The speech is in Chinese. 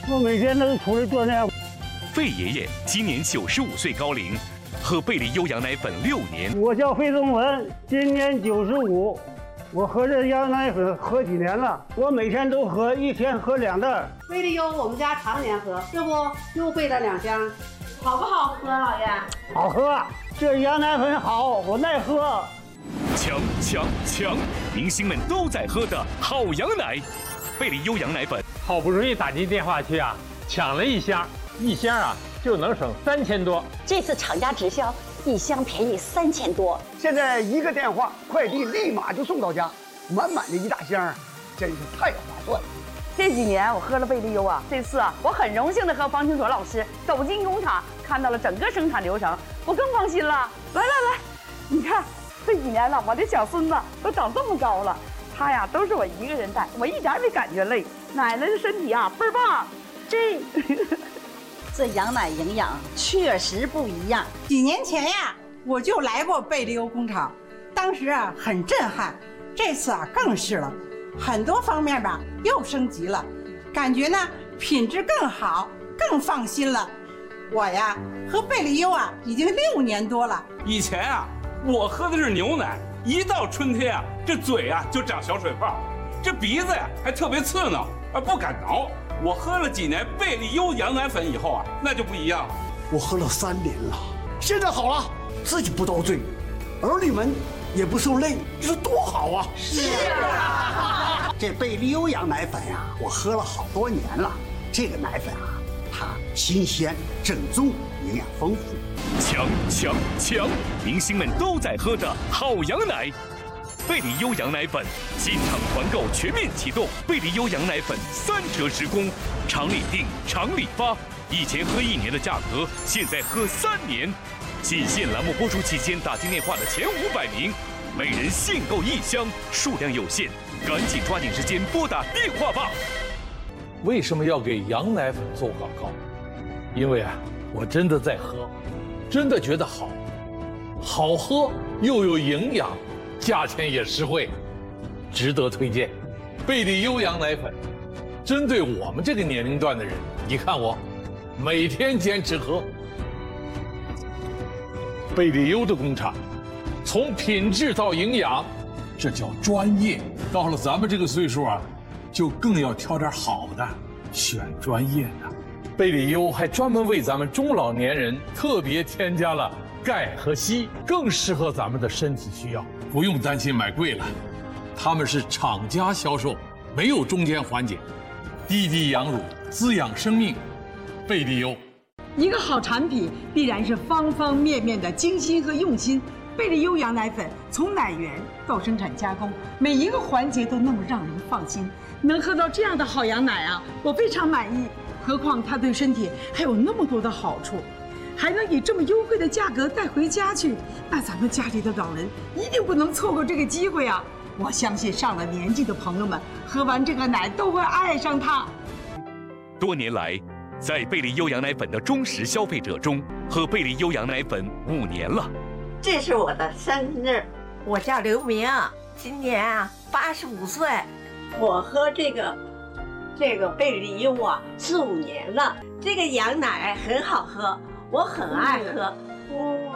我每天都出来锻炼。 费爷爷今年95岁高龄，喝贝利优羊奶粉6年。 我叫费宗文，今年95。我喝这羊奶粉喝几年了？我每天都喝，一天喝2袋。 贝利优我们家常年喝，这不又备了2箱，好不好喝，老爷？ 好喝，这羊奶粉好，我爱喝。 强！明星们都在喝的好羊奶，贝利优羊奶粉。 好不容易打进电话去啊，抢了1箱，1箱啊就能省3000多。 这次厂家直销，1箱便宜3000多。 现在1个电话，快递立马就送到家，满满的一大箱，真是太划算了。 这几年我喝了贝利优啊，这次啊我很荣幸的和方清卓老师走进工厂，看到了整个生产流程，我更放心了。来，你看这几年了，我的小孙子都长这么高了，他呀都是我一个人带，我一点也没感觉累。奶奶的身体啊倍儿棒， 这羊奶营养确实不一样。 几年前呀，我就来过贝利优工厂，当时啊很震撼，这次啊更是了，很多方面吧又升级了，感觉呢品质更好，更放心了。我呀喝贝利优啊已经6年多了。 以前啊我喝的是牛奶，一到春天啊这嘴啊就长小水泡，这鼻子呀还特别刺挠，不敢挠。我喝了几年贝利优羊奶粉以后啊，那就不一样了。 我喝了3年了，现在好了，自己不遭罪，儿女们也不受累，这是多好啊！ 是啊， 这贝利优羊奶粉呀，我喝了好多年了。这个奶粉啊，它新鲜、正宗，营养丰富。 强！明星们都在喝的好羊奶。贝利优羊奶粉进场团购全面启动，贝利优羊奶粉3折时供，厂里订，厂里发。以前喝1年的价格，现在喝3年。仅限栏目播出期间打进电话的前500名，每人限购1箱，数量有限，赶紧抓紧时间拨打电话吧。 为什么要给羊奶粉做广告？因为啊，我真的在喝，真的觉得好喝又有营养。价钱也实惠，值得推荐。贝利优羊奶粉，针对我们这个年龄段的人，你看我每天坚持喝。贝利优的工厂，从品质到营养，这叫专业。到了咱们这个岁数啊，就更要挑点好的，选专业的。贝利优还专门为咱们中老年人特别添加了钙和硒，更适合咱们的身体需要。不用担心买贵了，他们是厂家销售，没有中间环节，滴滴养乳，滋养生命。贝利优， 一个好产品必然是方方面面的精心和用心。贝利优羊奶粉从奶源到生产加工，每一个环节都那么让人放心。能喝到这样的好羊奶啊，我非常满意。何况它对身体还有那么多的好处。还能以这么优惠的价格带回家去，那咱们家里的老人一定不能错过这个机会啊！我相信上了年纪的朋友们喝完这个奶都会爱上它。 多年来，在贝利优羊奶粉的忠实消费者中，喝贝利优羊奶粉5年了。 这是我的生日， 我叫刘明，今年啊85岁。 我喝这个贝利优啊4、5年了，这个羊奶很好喝。我很爱喝，